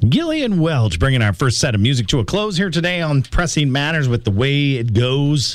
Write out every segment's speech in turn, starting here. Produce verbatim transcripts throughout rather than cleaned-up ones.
Gillian Welch bringing our first set of music to a close here today on Pressing Matters with The Way It Goes.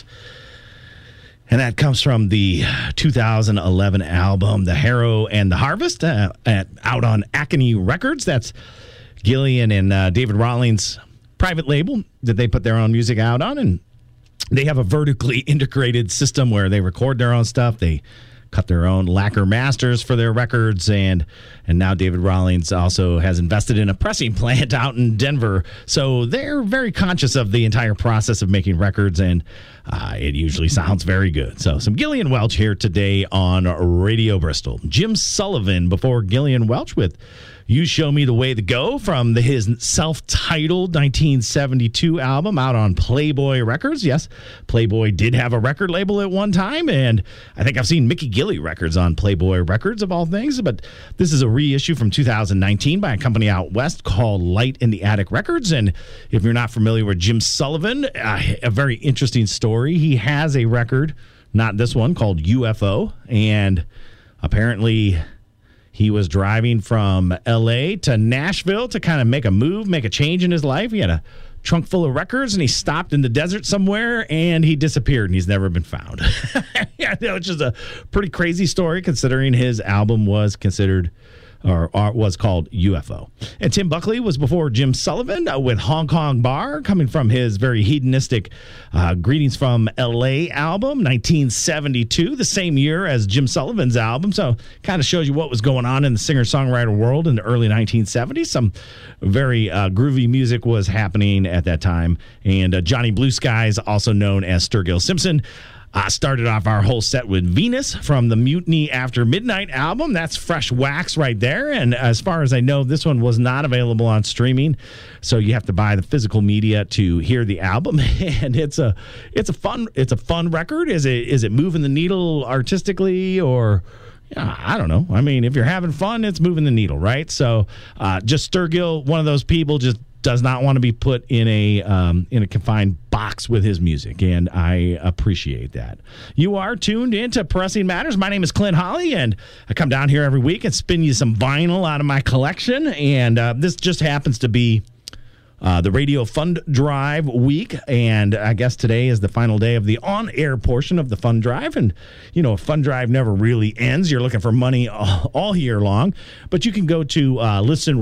And that comes from the two thousand eleven album, The Harrow and the Harvest, uh, at, out on Acme Records. That's Gillian and uh, David Rawlings' private label that they put their own music out on. And they have a vertically integrated system where they record their own stuff. They cut their own lacquer masters for their records, and and now David Rawlings also has invested in a pressing plant out in Denver. So they're very conscious of the entire process of making records, and uh, it usually sounds very good. So some Gillian Welch here today on Radio Bristol. Jim Sullivan before Gillian Welch with You Show Me the Way to Go from the, his self-titled nineteen seventy-two album out on Playboy Records. Yes, Playboy did have a record label at one time, and I think I've seen Mickey Gilley records on Playboy Records, of all things, but this is a reissue from two thousand nineteen by a company out west called Light in the Attic Records. And if you're not familiar with Jim Sullivan, uh, a very interesting story. He has a record, not this one, called U F O, and apparently he was driving from L A to Nashville to kind of make a move, make a change in his life. He had a trunk full of records, and he stopped in the desert somewhere, and he disappeared, and he's never been found. Yeah, which is a pretty crazy story, considering his album was considered, or, or was called U F O. And Tim Buckley was before Jim Sullivan uh, with Hong Kong Bar, coming from his very hedonistic uh, Greetings from L A album, nineteen seventy-two, the same year as Jim Sullivan's album. So kind of shows you what was going on in the singer-songwriter world in the early nineteen seventies. Some very uh, groovy music was happening at that time. And uh, Johnny Blue Skies, also known as Sturgill Simpson, Uh, started off our whole set with Venus from the Mutiny After Midnight album. That's fresh wax right there. And as far as I know, this one was not available on streaming, so you have to buy the physical media to hear the album. And it's a it's a fun it's a fun record. Is it is it moving the needle artistically, or yeah, I don't know. I mean, if you're having fun, it's moving the needle, right? So uh, just Sturgill, one of those people, just does not want to be put in a um, in a confined box with his music, and I appreciate that. You are tuned into Pressing Matters. My name is Clint Holly, and I come down here every week and spin you some vinyl out of my collection, and uh, this just happens to be Uh, the Radio Fund Drive week, and I guess today is the final day of the on-air portion of the Fund Drive. And, you know, a Fund Drive never really ends. You're looking for money all, all year long. But you can go to uh,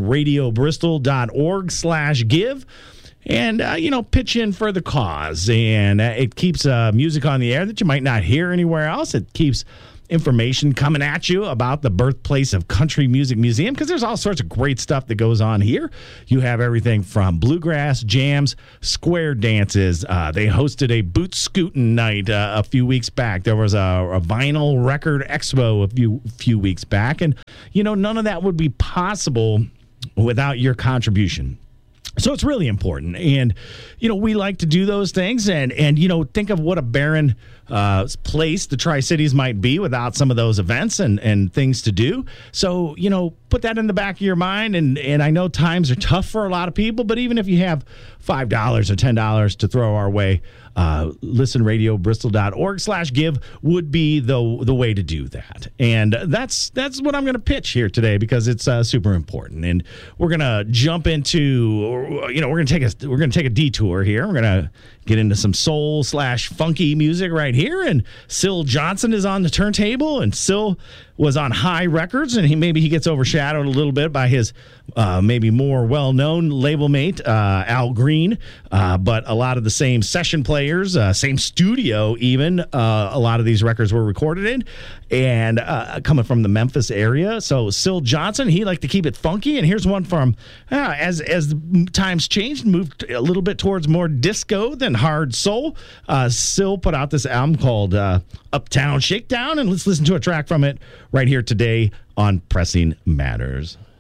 listenradiobristol.org slash give and, uh, you know, pitch in for the cause. And uh, it keeps uh, music on the air that you might not hear anywhere else. It keeps information coming at you about the birthplace of Country Music Museum, because there's all sorts of great stuff that goes on here. You have everything from bluegrass, jams, square dances. Uh, they hosted a boot scooting night uh, a few weeks back. There was a, a vinyl record expo a few few weeks back, and you know, none of that would be possible without your contribution. So it's really important. And, you know, we like to do those things. And, and you know, think of what a barren uh, place the Tri-Cities might be without some of those events and, and things to do. So, you know, put that in the back of your mind. And, and I know times are tough for a lot of people, but even if you have five dollars or ten dollars to throw our way, uh, listenradiobristol.org slash give would be the the way to do that. And that's that's what I'm going to pitch here today, because it's uh, super important. And we're going to jump into, you know, we're going to take a we're going to take a detour here. We're going to get into some soul slash funky music right here. And Syl Johnson is on the turntable, and Syl was on High Records, and he maybe he gets overshadowed a little bit by his uh, maybe more well-known label mate, uh, Al Green, uh, but a lot of the same session players, uh, same studio even, uh, a lot of these records were recorded in, and uh, coming from the Memphis area. So Syl Johnson, he liked to keep it funky, and here's one from, uh, as, as the times changed, moved a little bit towards more disco than hard soul. Uh, Syl put out this album called uh, Uptown Shakedown, and let's listen to a track from it right here today on Pressing Matters.